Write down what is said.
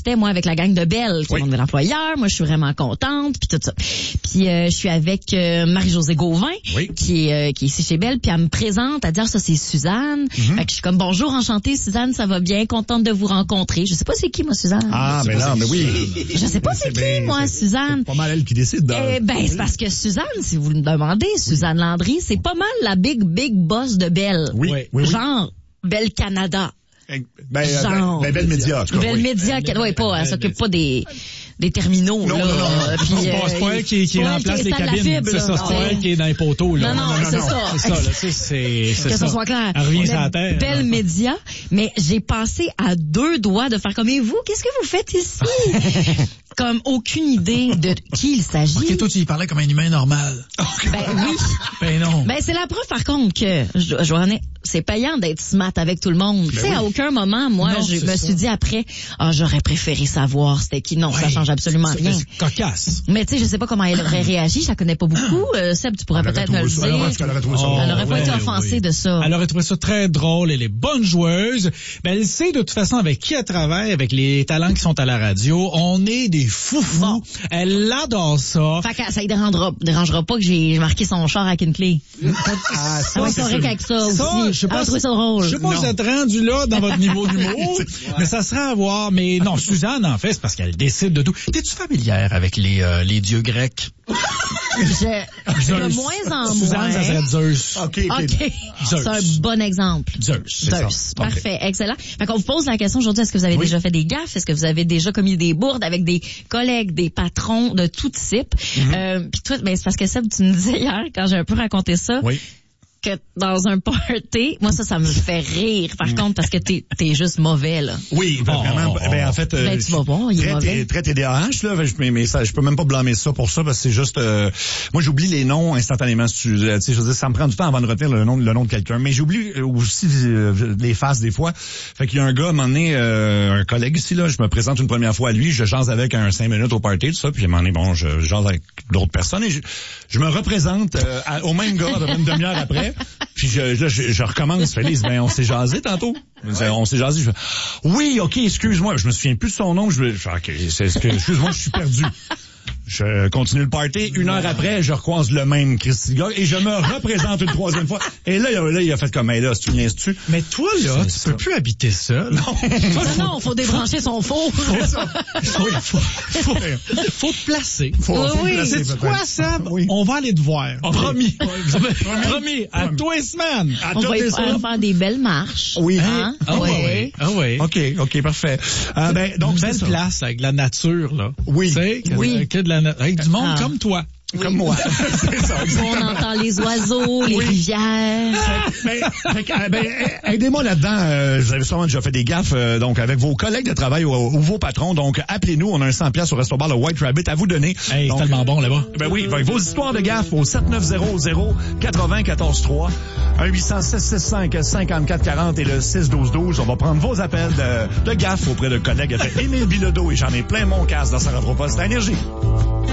j'étais, moi, avec la gang de Belle, qui est mon nouvel employeur. Moi, je suis vraiment contente, puis tout ça. Puis je suis avec Marie-Josée Gauvin, qui est ici chez Belle, puis elle me présente, elle dit, ça, c'est Suzanne. Fait que je suis comme, bonjour, enchantée, Suzanne, ça va bien, contente de vous rencontrer. Je sais pas c'est qui, moi, Suzanne. Ah, mais non, mais oui. Je sais pas c'est qui, moi, Suzanne. C'est pas mal elle qui décide. C'est parce que Suzanne, si vous me demandez, Suzanne Landry, c'est pas mal la big boss de Belle. Oui. Genre, Belle Canada. Belle Média. Belle Média, elle s'occupe pas des terminaux, non, là. C'est pas elle qui remplace les cabines. C'est ça, c'est pas elle qui est dans les poteaux, là. Non, c'est ça. C'est ça, là. C'est que ça soit clair. Elle revient sur la terre. Belle Média. Mais j'ai passé à 2 doigts de faire comme, et vous, qu'est-ce que vous faites ici? Comme aucune idée de qui il s'agit. Ok, toi, tu y parlais comme un humain normal. Ben oui. Ben non. Ben c'est la preuve, par contre, que c'est payant d'être smart avec tout le monde. Tu sais, à aucun moment, moi, je me suis dit après, j'aurais préféré savoir c'était qui. Non, ça change absolument rien. C'est cocasse. Mais tu sais, je sais pas comment elle aurait réagi. Je la connais pas beaucoup. Seb, tu pourrais peut-être me le dire. Elle aurait pas été offensée de ça. Elle aurait trouvé ça très drôle. Elle est bonne joueuse. Ben, elle sait de toute façon avec qui elle travaille, avec les talents qui sont à la radio. On est des foufous. Bon. Elle adore ça. Fait que ça ne dérangera pas que j'ai marqué son char avec une clé. Ça c'est correct avec ça aussi. Je sais pas, trouvé ça drôle. Je sais pas si vous êtes rendu là dans votre niveau d'humour, mais ça serait à voir. Mais non, Suzanne, en fait, c'est parce qu'elle décide de tout. T'es-tu familière avec les dieux grecs? De moins en moins. Suzanne, ça serait Zeus. OK. C'est un bon exemple. Zeus. Parfait. Okay. Excellent. Fait qu'on vous pose la question aujourd'hui, est-ce que vous avez déjà fait des gaffes? Est-ce que vous avez déjà commis des bourdes avec des collègues, des patrons de tout type? Puis toi, ben, c'est parce que Seb, tu me disais hier, quand j'ai un peu raconté ça, que dans un party, moi ça me fait rire par contre parce que t'es juste mauvais là. Oui, vraiment. En fait, tu vas voir, il est mauvais. Très TDAH là, mais ça, je peux même pas blâmer ça pour ça parce que c'est juste moi j'oublie les noms instantanément. Tu sais, je veux dire, ça me prend du temps avant de retenir le nom de quelqu'un, mais j'oublie aussi les faces des fois. Fait qu'il y a un gars, à un moment donné, un collègue ici là, je me présente une première fois à lui, je jase avec 5 minutes au party tout ça, puis à un moment donné, bon, je jase avec d'autres personnes et je me représente au même gars à peu près une demi-heure après. Puis je recommence, Félix, ben on s'est jasé tantôt. On s'est jasé. Oui, OK, excuse-moi, je me souviens plus de son nom. OK, excuse-moi, je suis perdu. Je continue le party. 1 heure après, je recroise le même Christy gars et je me représente une 3e fois. Et là, il a fait comme, là, tu niaises-tu? Mais toi, là, tu peux plus habiter seul. Non, faut débrancher son four. Faut te placer. Oui. C'est quoi, Seb? On va aller te voir. Promis. Promis. À toi et semaine. On va y faire des belles marches. Oui. Hein? Oui. OK, parfait. Donc, belle place avec la nature, là. Oui. Tu sais, avec du monde comme toi. Comme moi. C'est ça, on entend les oiseaux, les rivières. Aidez-moi là-dedans. Vous avez sûrement déjà fait des gaffes, donc avec vos collègues de travail ou vos patrons. Donc, appelez-nous. On a un 100$ au Resto Bar, le White Rabbit à vous donner. Hey, donc, c'est tellement bon là-bas. Ben oui, vos histoires de gaffes au 7900-90-14-3, 1-800-665-5440 et le 612-12. On va prendre vos appels de gaffes auprès de collègues avec Émile Bilodeau et j'en ai plein mon casque dans sa repropos à Énergie.